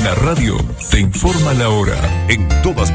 La radio te informa la hora en todas